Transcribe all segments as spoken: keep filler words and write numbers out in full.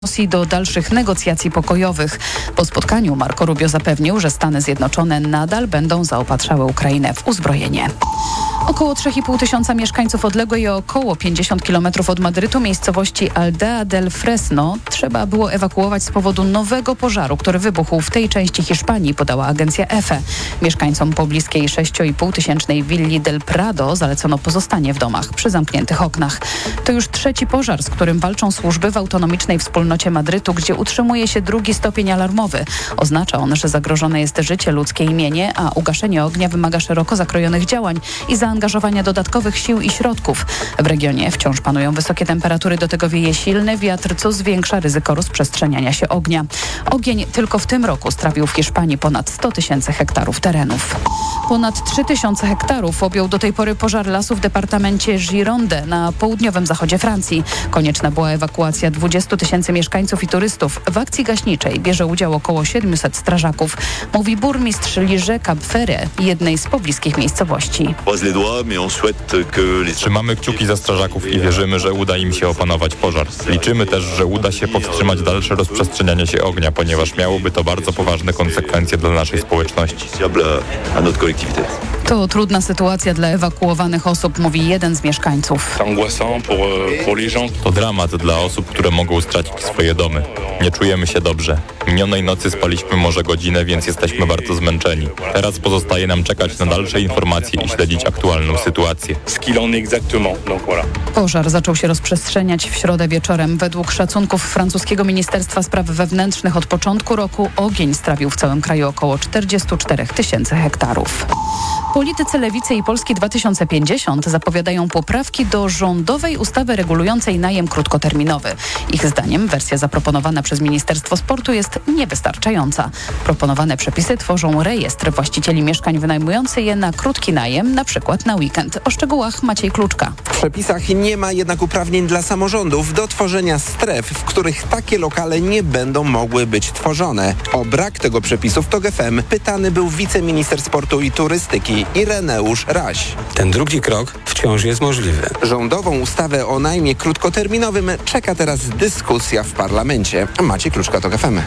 Rosji do dalszych negocjacji pokojowych. Po spotkaniu Marco Rubio zapewnił, że Stany Zjednoczone nadal będą zaopatrzały Ukrainę w uzbrojenie. Około trzy i pół tysiąca mieszkańców odległej o około pięćdziesiąt kilometrów od Madrytu miejscowości Aldea del Fresno trzeba było ewakuować z powodu nowego pożaru, który wybuchł w tej części Hiszpanii, podała agencja E F E. Mieszkańcom pobliskiej sześć i pół tysięcznej willi del Prado zalecono pozostanie w domach przy zamkniętych oknach. To już trzeci pożar, z którym walczą służby w autonomicznej wspólnocie Madrytu, gdzie utrzymuje się drugi stopień alarmowy. Oznacza on, że zagrożone jest życie ludzkie i mienie, a ugaszenie ognia wymaga szeroko zakrojonych działań i zaangażowania dodatkowych sił i środków. W regionie wciąż panują wysokie temperatury, do tego wieje silny wiatr, co zwiększa ryzyko rozprzestrzeniania się ognia. Ogień tylko w tym roku strawił w Hiszpanii ponad sto tysięcy hektarów terenów. Ponad trzy tysiące hektarów objął do tej pory pożar lasu w departamencie Gironde na południowym zachodzie Francji. Konieczna była ewakuacja dwudziestu tysięcy mieszkańców i turystów. W akcji gaśniczej bierze udział około siedmiuset strażaków, mówi burmistrz Liże Cap-Ferret, jednej z pobliskich miejscowości. Trzymamy kciuki za strażaków i wierzymy, że uda im się opanować pożar. Liczymy też, że uda się powstrzymać dalsze rozprzestrzenianie się ognia, ponieważ miałoby to bardzo poważne konsekwencje dla naszej społeczności. To trudna sytuacja dla ewakuowanych osób, mówi jeden z mieszkańców. To dramat dla osób, które mogą stracić swoje domy. Nie czujemy się dobrze. Minionej nocy spaliśmy może godzinę, więc jesteśmy bardzo zmęczeni. Teraz pozostaje nam czekać na dalsze informacje i śledzić aktualną sytuację. Pożar zaczął się rozprzestrzeniać w środę wieczorem. Według szacunków francuskiego Ministerstwa Spraw Wewnętrznych od początku roku ogień strawił w całym kraju około czterdziestu czterech tysięcy hektarów. Politycy Lewicy i Polski dwa tysiące pięćdziesiąt zapowiadają poprawki do rządowej ustawy regulującej najem krótkoterminowy. Ich zdaniem wersja zaproponowana przez Ministerstwo Sportu jest niewystarczająca. Proponowane przepisy tworzą rejestr właścicieli mieszkań wynajmujących je na krótki najem, na przykład na weekend. O szczegółach Maciej Kluczka. W przepisach nie ma jednak uprawnień dla samorządów do tworzenia stref, w których takie lokale nie będą mogły być tworzone. O brak tego przepisu w TOG F M pytany był wiceminister sportu i turystyki Ireneusz Raś. Ten drugi krok wciąż jest możliwy. Rządową ustawę o najmie krótkoterminowym czeka teraz dyskusja w parlamencie. Maciej Kluczka, TOG F M.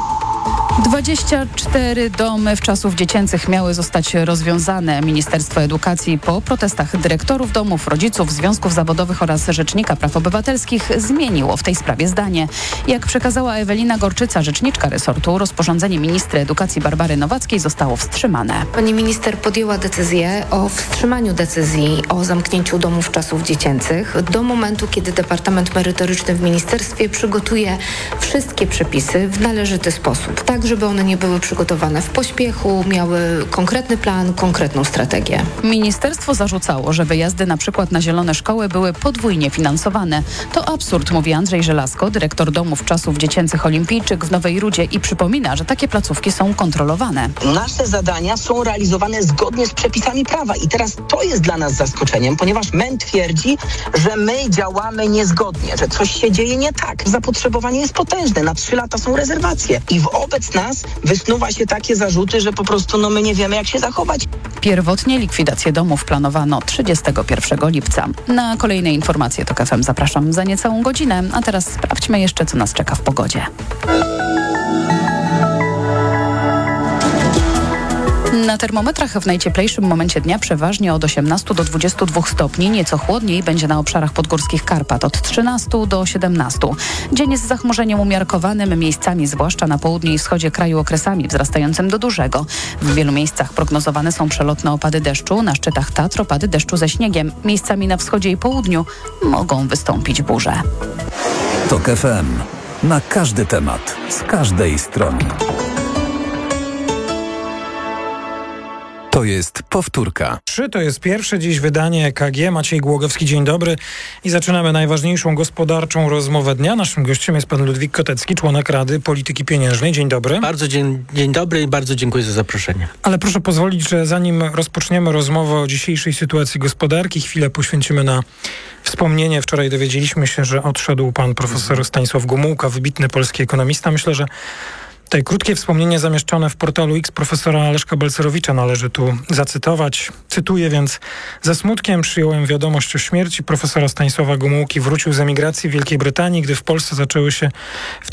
dwadzieścia cztery domy wczasów dziecięcych miały zostać rozwiązane. Ministerstwo Edukacji po protestach dyrektorów domów, rodziców, związków zawodowych oraz Rzecznika Praw Obywatelskich zmieniło w tej sprawie zdanie. Jak przekazała Ewelina Gorczyca, rzeczniczka resortu, rozporządzenie ministry edukacji Barbary Nowackiej zostało wstrzymane. Pani minister podjęła decyzję o wstrzymaniu decyzji o zamknięciu domów wczasów dziecięcych do momentu, kiedy Departament Merytoryczny w ministerstwie przygotuje wszystkie przepisy w należyty sposób. Tak, żeby one nie były przygotowane w pośpiechu, miały konkretny plan, konkretną strategię. Ministerstwo zarzucało, że wyjazdy na przykład na zielone szkoły były podwójnie finansowane. To absurd, mówi Andrzej Żelazko, dyrektor domów czasów dziecięcych Olimpijczyk w Nowej Rudzie i przypomina, że takie placówki są kontrolowane. Nasze zadania są realizowane zgodnie z przepisami prawa i teraz to jest dla nas zaskoczeniem, ponieważ M E N twierdzi, że my działamy niezgodnie, że coś się dzieje nie tak. Zapotrzebowanie jest potężne, na trzy lata są rezerwacje i wobec nas wysnuwa się takie zarzuty, że po prostu no my nie wiemy, jak się zachować. Pierwotnie likwidację domów planowano trzydziestego pierwszego lipca. Na kolejne informacje TOG F M zapraszam za niecałą godzinę, a teraz sprawdźmy jeszcze, co nas czeka w pogodzie. Na termometrach w najcieplejszym momencie dnia przeważnie od osiemnastu do dwudziestu dwóch stopni. Nieco chłodniej będzie na obszarach podgórskich Karpat od trzynastu do siedemnastu. Dzień z zachmurzeniem umiarkowanym, miejscami zwłaszcza na południu i wschodzie kraju okresami wzrastającym do dużego. W wielu miejscach prognozowane są przelotne opady deszczu, na szczytach Tatr opady deszczu ze śniegiem. Miejscami na wschodzie i południu mogą wystąpić burze. TOG F M. Na każdy temat, z każdej strony. To jest powtórka. Trzy to jest pierwsze dziś wydanie E K G. Maciej Głogowski, dzień dobry. I zaczynamy najważniejszą gospodarczą rozmowę dnia. Naszym gościem jest pan Ludwik Kotecki, członek Rady Polityki Pieniężnej. Dzień dobry. Bardzo dzień, dzień dobry i bardzo dziękuję za zaproszenie. Ale proszę pozwolić, że zanim rozpoczniemy rozmowę o dzisiejszej sytuacji gospodarki, chwilę poświęcimy na wspomnienie. Wczoraj dowiedzieliśmy się, że odszedł pan profesor Stanisław Gomułka, wybitny polski ekonomista. Myślę, że Tutaj krótkie wspomnienie zamieszczone w portalu X profesora Leszka Balcerowicza należy tu zacytować. Cytuję więc: ze smutkiem przyjąłem wiadomość o śmierci profesora Stanisława Gomułki. Wrócił z emigracji w Wielkiej Brytanii, gdy w Polsce zaczęły się w